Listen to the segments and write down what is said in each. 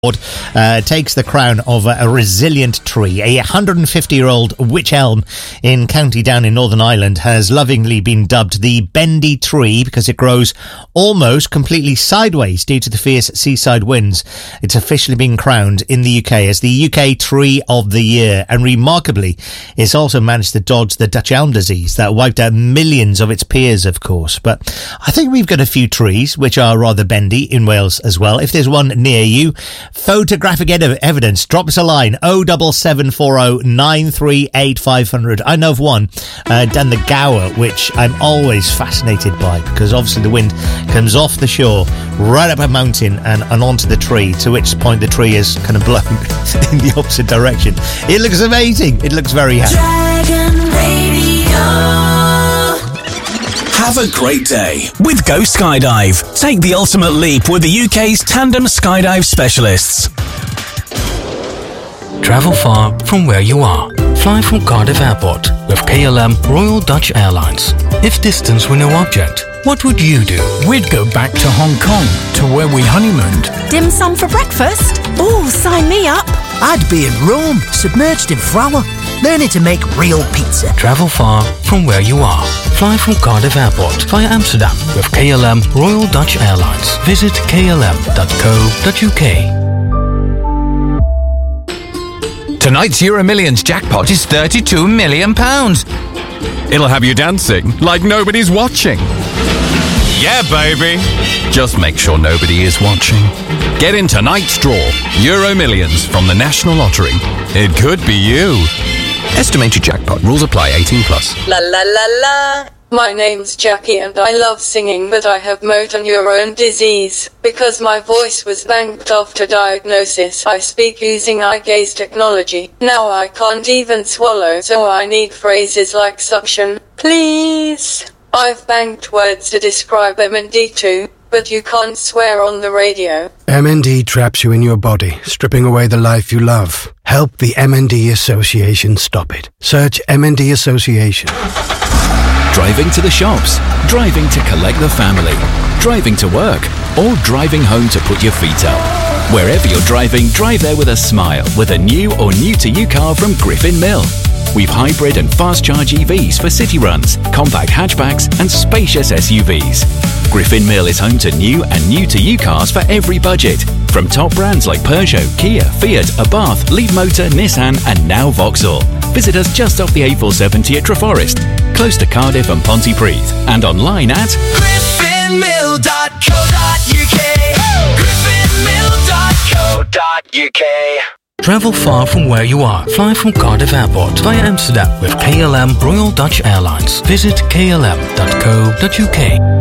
Takes the crown of a resilient tree. A 150-year-old wych elm in County Down in Northern Ireland has lovingly been dubbed the bendy tree because it grows almost completely sideways due to the fierce seaside winds. It's officially been crowned in the UK as the UK Tree of the Year, and remarkably, it's also managed to dodge the Dutch elm disease that wiped out millions of its peers, of course. But I think we've got a few trees which are rather bendy in Wales as well. If there's one near you, photographic evidence, drop us a line, 07740 938 500. I know of one down the Gower, which I'm always fascinated by, because obviously the wind comes off the shore right up a mountain and onto the tree, to which point the tree is kind of blown in the opposite direction. It looks amazing. It looks very happy. Dragon Radio. Have a great day with Go Skydive. Take the ultimate leap with the UK's tandem skydive specialists. Travel far from where you are. Fly from Cardiff Airport with KLM Royal Dutch Airlines. If distance were no object, what would you do? We'd go back to Hong Kong, to where we honeymooned. Dim sum for breakfast? Oh, sign me up. I'd be in Rome, submerged in flour, learning to make real pizza. Travel far from where you are. Fly from Cardiff Airport via Amsterdam with KLM Royal Dutch Airlines. Visit klm.co.uk. Tonight's Euro Millions jackpot is £32 million. It'll have you dancing like nobody's watching. Yeah, baby. Just make sure nobody is watching. Get in tonight's draw. Euro Millions from the National Lottery. It could be you. Estimated jackpot. Rules apply. 18+. La la la la. My name's Jackie and I love singing, but I have motor neurone disease. Because my voice was banked after diagnosis, I speak using eye gaze technology. Now I can't even swallow, so I need phrases like suction, please. I've banked words to describe MND too, but you can't swear on the radio. MND traps you in your body, stripping away the life you love. Help the MND Association stop it. Search MND Association. Driving to the shops, driving to collect the family, driving to work, or driving home to put your feet up. Wherever you're driving, drive there with a smile with a new or new-to-you car from Griffin Mill. We've hybrid and fast-charge EVs for city runs, compact hatchbacks and spacious SUVs. Griffin Mill is home to new and new-to-you cars for every budget, from top brands like Peugeot, Kia, Fiat, Abarth, Leapmotor, Nissan and now Vauxhall. Visit us just off the A470 at Treforest, close to Cardiff and Pontypridd, and online at griffinmill.co.uk. griffinmill.co.uk. Travel far from where you are. Fly from Cardiff Airport via Amsterdam with KLM Royal Dutch Airlines. Visit klm.co.uk.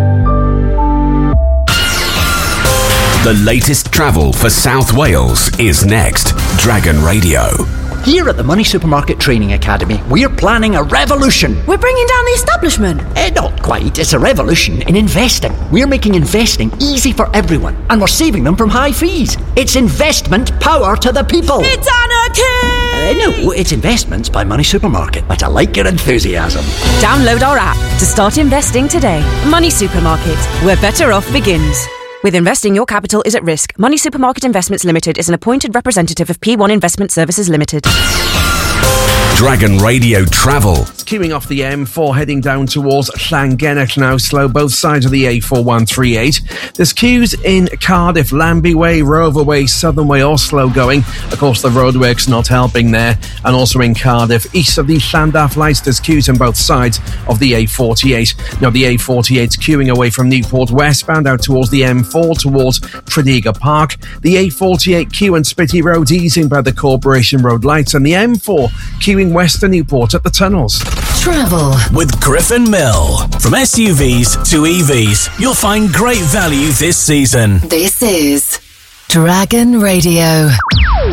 The latest travel for South Wales is next. Dragon Radio. Here at the Money Supermarket Training Academy, we're planning a revolution. We're bringing down the establishment. Not quite. It's a revolution in investing. We're making investing easy for everyone, and we're saving them from high fees. It's investment power to the people. It's anarchy! No, it's Investments by Money Supermarket. But I like your enthusiasm. Download our app to start investing today. Money Supermarket, where better off begins. With investing, your capital is at risk. Money Supermarket Investments Limited is an appointed representative of P1 Investment Services Limited. Dragon Radio Travel. Queuing off the M4 heading down towards Llangennech now, slow both sides of the A4138. There's queues in Cardiff, Lambie Way, Rover Way, Southern Way, Oslo going. Of course, the roadworks not helping there. And also in Cardiff, east of the Llandaff lights, there's queues on both sides of the A48. Now, the A48's queuing away from Newport westbound out towards the M4 towards Tredegar Park. The A48 queue and Spitty Road easing by the Corporation Road lights, and the M4 queuing west of Newport at the tunnels. Travel with Griffin Mill. From SUVs to EVs, you'll find great value this season. This is Dragon Radio.